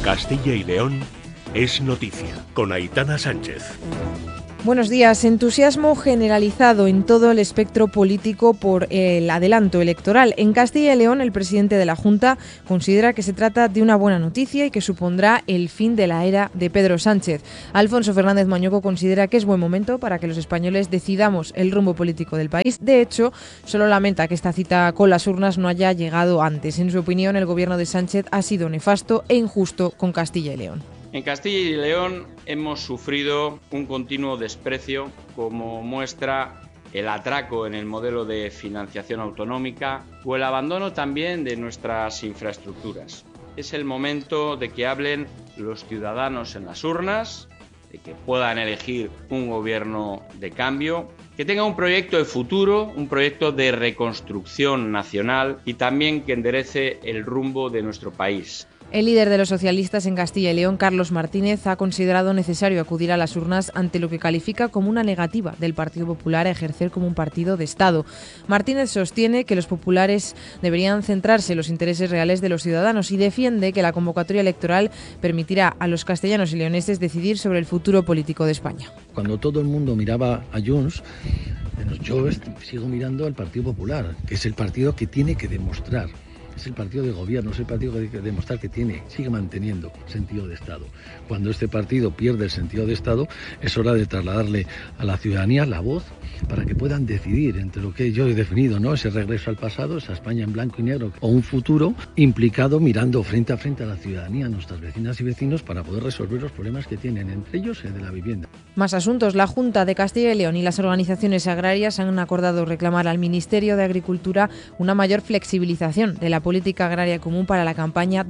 Castilla y León es noticia, con Aitana Sánchez. Buenos días. Entusiasmo generalizado en todo el espectro político por el adelanto electoral. En Castilla y León, el presidente de la Junta considera que se trata de una buena noticia y que supondrá el fin de la era de Pedro Sánchez. Alfonso Fernández Mañueco considera que es buen momento para que los españoles decidamos el rumbo político del país. De hecho, solo lamenta que esta cita con las urnas no haya llegado antes. En su opinión, el gobierno de Sánchez ha sido nefasto e injusto con Castilla y León. En Castilla y León hemos sufrido un continuo desprecio, como muestra el atraco en el modelo de financiación autonómica o el abandono también de nuestras infraestructuras. Es el momento de que hablen los ciudadanos en las urnas, de que puedan elegir un gobierno de cambio, que tenga un proyecto de futuro, un proyecto de reconstrucción nacional y también que enderece el rumbo de nuestro país. El líder de los socialistas en Castilla y León, Carlos Martínez, ha considerado necesario acudir a las urnas ante lo que califica como una negativa del Partido Popular a ejercer como un partido de Estado. Martínez sostiene que los populares deberían centrarse en los intereses reales de los ciudadanos y defiende que la convocatoria electoral permitirá a los castellanos y leoneses decidir sobre el futuro político de España. Cuando todo el mundo miraba a Junts, yo sigo mirando al Partido Popular, que es el partido que tiene que demostrar. Es el partido de gobierno, es el partido que tiene que demostrar que sigue manteniendo sentido de Estado. Cuando este partido pierde el sentido de Estado, es hora de trasladarle a la ciudadanía la voz para que puedan decidir entre lo que yo he definido, ¿no? Ese regreso al pasado, esa España en blanco y negro, o un futuro implicado mirando frente a frente a la ciudadanía, a nuestras vecinas y vecinos, para poder resolver los problemas que tienen, entre ellos el de la vivienda. Más asuntos. La Junta de Castilla y León y las organizaciones agrarias han acordado reclamar al Ministerio de Agricultura una mayor flexibilización de la política agraria común para la campaña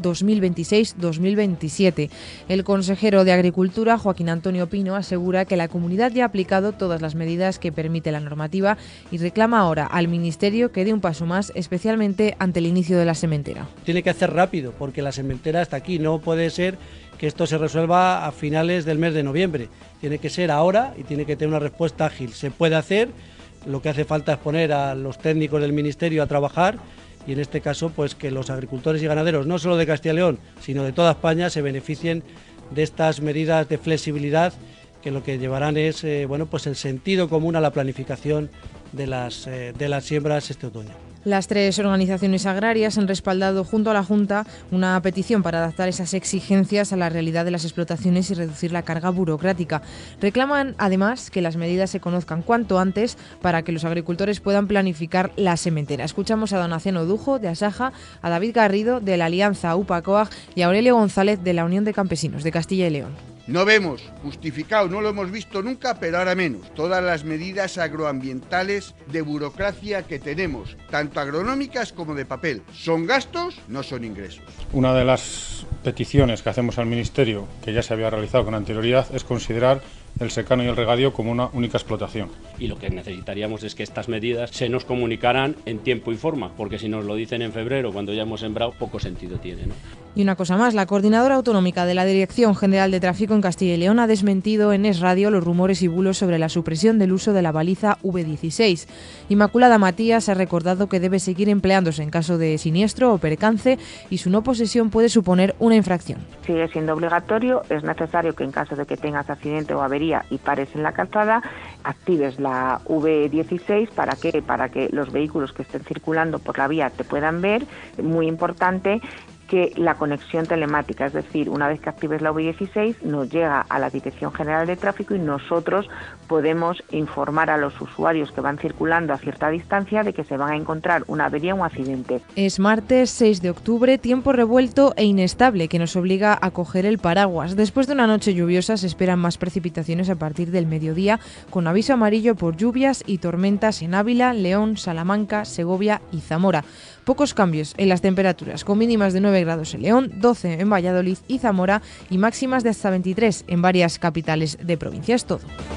2026-2027. El consejero de Agricultura, Joaquín Antonio Pino, asegura que la comunidad ya ha aplicado todas las medidas que permite la normativa y reclama ahora al Ministerio que dé un paso más, especialmente ante el inicio de la sementera. Tiene que hacer rápido porque la sementera está aquí, no puede ser que esto se resuelva a finales del mes de noviembre. Tiene que ser ahora y tiene que tener una respuesta ágil. Se puede hacer, lo que hace falta es poner a los técnicos del Ministerio a trabajar y en este caso pues que los agricultores y ganaderos, no solo de Castilla y León, sino de toda España, se beneficien de estas medidas de flexibilidad que lo que llevarán es pues el sentido común a la planificación de las siembras este otoño. Las tres organizaciones agrarias han respaldado junto a la Junta una petición para adaptar esas exigencias a la realidad de las explotaciones y reducir la carga burocrática. Reclaman además que las medidas se conozcan cuanto antes para que los agricultores puedan planificar la sementera. Escuchamos a don Aciano Dujo de Asaja, a David Garrido de la Alianza UPA-COAG y a Aurelio González de la Unión de Campesinos de Castilla y León. No vemos justificado, no lo hemos visto nunca, pero ahora menos, todas las medidas agroambientales de burocracia que tenemos, tanto agronómicas como de papel. Son gastos, no son ingresos. Una de las peticiones que hacemos al Ministerio, que ya se había realizado con anterioridad, es considerar el secano y el regadío como una única explotación. Y lo que necesitaríamos es que estas medidas se nos comunicaran en tiempo y forma, porque si nos lo dicen en febrero, cuando ya hemos sembrado, poco sentido tiene, ¿no? Y una cosa más, la Coordinadora Autonómica de la Dirección General de Tráfico en Castilla y León ha desmentido en Es Radio los rumores y bulos sobre la supresión del uso de la baliza V16. Inmaculada Matías ha recordado que debe seguir empleándose en caso de siniestro o percance y su no posesión puede suponer una infracción. Sigue siendo obligatorio, es necesario que en caso de que tengas accidente o avería y pares en la calzada, actives la V16. ¿Para qué? Para que los vehículos que estén circulando por la vía te puedan ver. Muy importante que la conexión telemática, es decir, una vez que actives la V16 nos llega a la Dirección General de Tráfico y nosotros podemos informar a los usuarios que van circulando a cierta distancia de que se van a encontrar una avería o un accidente. Es martes 6 de octubre, tiempo revuelto e inestable que nos obliga a coger el paraguas. Después de una noche lluviosa se esperan más precipitaciones a partir del mediodía, con aviso amarillo por lluvias y tormentas en Ávila, León, Salamanca, Segovia y Zamora. Pocos cambios en las temperaturas, con mínimas de 9 grados en León, 12 en Valladolid y Zamora y máximas de hasta 23 en varias capitales de provincia. Es todo.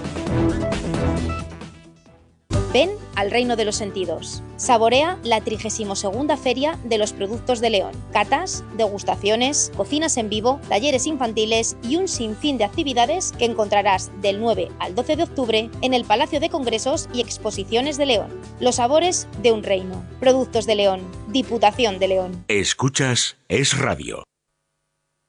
Ven al reino de los sentidos. Saborea la 32ª Feria de los Productos de León. Catas, degustaciones, cocinas en vivo, talleres infantiles y un sinfín de actividades que encontrarás del 9 al 12 de octubre en el Palacio de Congresos y Exposiciones de León. Los sabores de un reino. Productos de León. Diputación de León. Escuchas Es Radio.